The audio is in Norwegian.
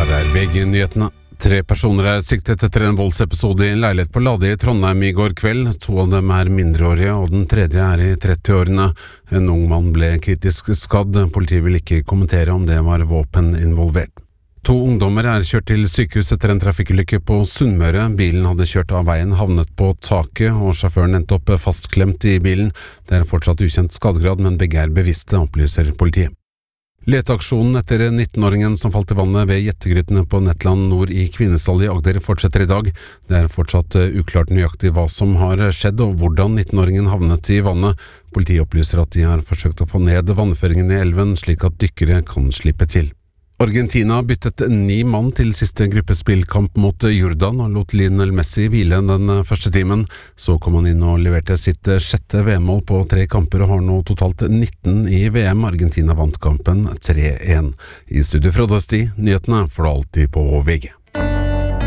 Her VG-nyhetene. 3 personer siktet etter en voldsepisode i en leilighet på Lade i Trondheim i går kveld. 2 av dem mindreårige, og den tredje i 30-årene. En ung mann ble kritisk skadd. Politiet vil ikke kommentere om det var våpen involvert. 2 ungdommer kjørt til sykehus etter en trafikkulykke på Sunnmøre. Bilen hadde kjørt av veien, havnet på taket, og sjåføren endte opp fastklemt i bilen. Det fortsatt ukjent skadegrad, men begge bevisste, opplyser politiet. Leteaksjonen etter 19-åringen som falt i vannet ved Jettegrytene på Netland nord i Kvinesdal i Agder fortsetter i dag. Det fortsatt uklart nøyaktig hva som har skjedd og hvordan 19-åringen havnet i vannet. Politiet opplyser at de har forsøkt å få ned vannføringen i elven slik at dykkere kan slippe til. Argentina byttet 9 mann til siste gruppespillkamp mot Jordan og lot Lionel Messi hvile den første timen. Så kom han inn og leverte sitt 6. VM-mål på 3 kamper og har nå totalt 19 i VM. Argentina vant kampen 3-1. I studio fra Dasti, nyhetene får du alltid på VG.